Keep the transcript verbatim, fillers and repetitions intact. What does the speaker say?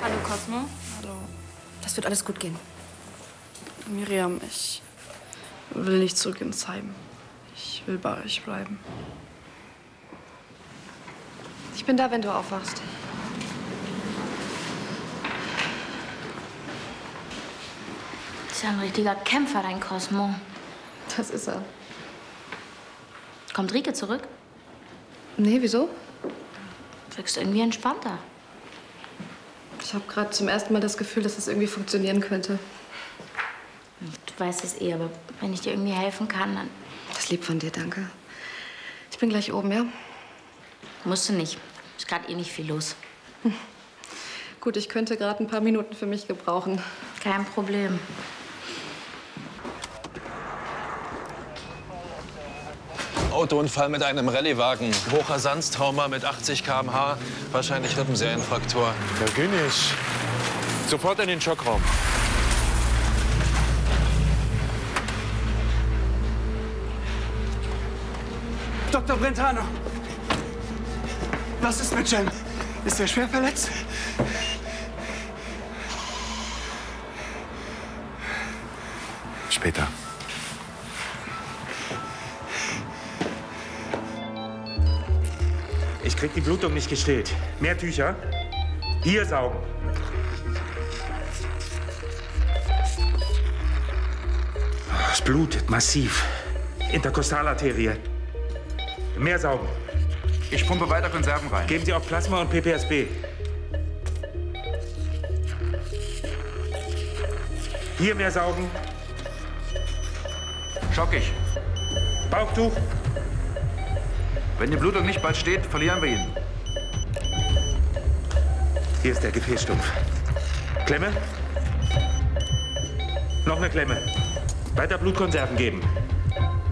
Hallo, Cosmo. Hallo. Das wird alles gut gehen. Miriam, ich will nicht zurück ins Heim. Ich will bei euch bleiben. Ich bin da, wenn du aufwachst. Ist ja ein richtiger Kämpfer, dein Cosmo. Das ist er. Kommt Rike zurück? Nee, wieso? Wirkst irgendwie entspannter. Ich habe gerade zum ersten Mal das Gefühl, dass es irgendwie funktionieren könnte. Du weißt es eh, aber wenn ich dir irgendwie helfen kann, dann... Das ist lieb von dir, danke. Ich bin gleich oben, ja? Musst du nicht. Ist gerade eh nicht viel los. Hm. Gut, ich könnte gerade ein paar Minuten für mich gebrauchen. Kein Problem. Autounfall mit einem Rallyewagen. Hocher Sandstrauma mit achtzig Kilometer pro Stunde. Wahrscheinlich Rippenserienfraktur. Da geh nicht. Sofort in den Schockraum. Doktor Brentano, was ist mit Jen? Ist er schwer verletzt? Später. Ich krieg die Blutung nicht gestillt. Mehr Tücher. Hier saugen. Es blutet massiv. Interkostalarterie. Mehr saugen. Ich pumpe weiter Konserven rein. Geben Sie auch Plasma und P P S B. Hier mehr saugen. Schockig. Bauchtuch. Wenn die Blutung nicht bald steht, verlieren wir ihn. Hier ist der Gefäßstumpf. Klemme. Noch eine Klemme. Weiter Blutkonserven geben.